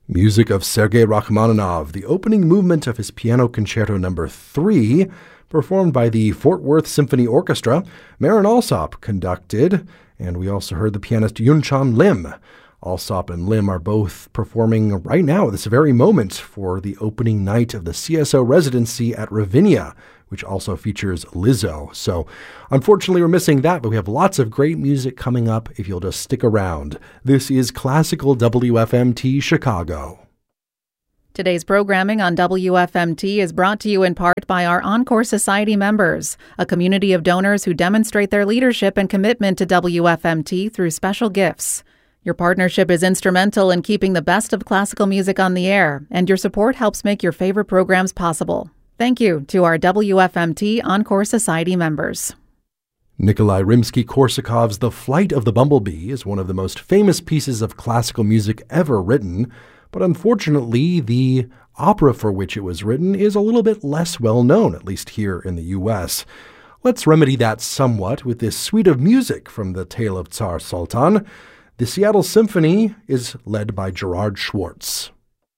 Music of Sergei Rachmaninoff, the opening movement of his Piano Concerto No. 3, performed by the Fort Worth Symphony Orchestra. Marin Alsop conducted, and we also heard the pianist Yunchan Lim. Alsop and Lim are both performing right now at this very moment for the opening night of the CSO residency at Ravinia, which also features Lizzo. So unfortunately, we're missing that, but we have lots of great music coming up if you'll just stick around. This is Classical WFMT Chicago. Today's programming on WFMT is brought to you in part by our Encore Society members, a community of donors who demonstrate their leadership and commitment to WFMT through special gifts. Your partnership is instrumental in keeping the best of classical music on the air, and your support helps make your favorite programs possible. Thank you to our WFMT Encore Society members. Nikolai Rimsky-Korsakov's The Flight of the Bumblebee is one of the most famous pieces of classical music ever written, but unfortunately, the opera for which it was written is a little bit less well known, at least here in the U.S. Let's remedy that somewhat with this suite of music from The Tale of Tsar Sultan. The Seattle Symphony is led by Gerard Schwartz.